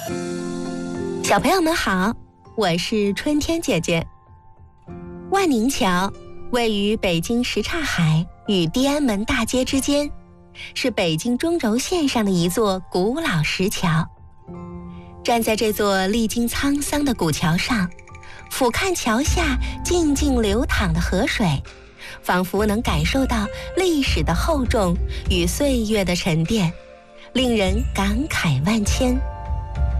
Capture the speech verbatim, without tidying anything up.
小朋友们好，我是春天姐姐。万宁桥位于北京什刹海与地安门大街之间，是北京中轴线上的一座古老石桥。站在这座历经沧桑的古桥上，俯瞰桥下静静流淌的河水，仿佛能感受到历史的厚重与岁月的沉淀，令人感慨万千。